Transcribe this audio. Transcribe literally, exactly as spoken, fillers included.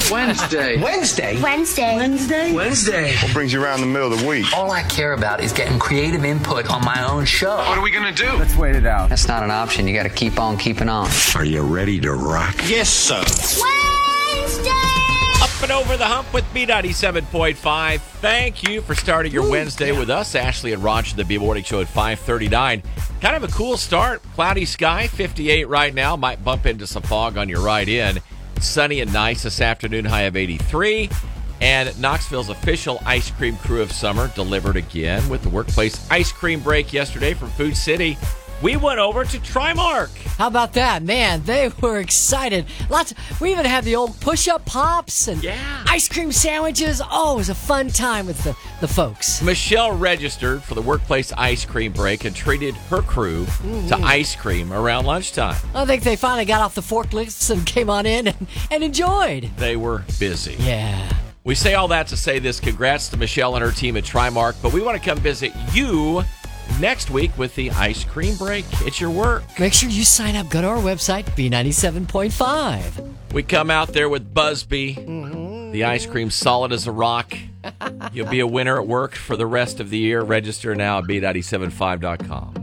Wednesday. Wednesday? Wednesday. Wednesday. Wednesday. What brings you around the middle of the week? All I care about is getting creative input on my own show. What are we going to do? Let's wait it out. That's not an option. You got to keep on keeping on. Are you ready to rock? Yes, sir. Wednesday. Up and over the hump with B ninety-seven point five. Thank you for starting your Wednesday with us, Ashley and Roger, the B Morning Show at five thirty-nine. Kind of a cool start. Cloudy sky, fifty-eight right now. Might bump into some fog on your ride in. Sunny and nice this afternoon, high of eighty-three. And Knoxville's official ice cream crew of summer delivered again with the workplace ice cream break yesterday from Food City. We went over to Trimark. How about that? Man, they were excited. Lots. Of, we even had the old push-up pops and yeah. ice cream sandwiches. Oh, it was a fun time with the, the folks. Michelle registered for the workplace ice cream break and treated her crew mm-hmm. to ice cream around lunchtime. I think they finally got off the forklifts and came on in and, and enjoyed. They were busy. Yeah. We say all that to say this. Congrats to Michelle and her team at Trimark, but we want to come visit you next week with the ice cream break. It's your work. Make sure you sign up. Go to our website, B ninety-seven point five. We come out there with Busby. Mm-hmm. The ice cream solid as a rock. You'll be a winner at work for the rest of the year. Register now at B nine seven five dot com.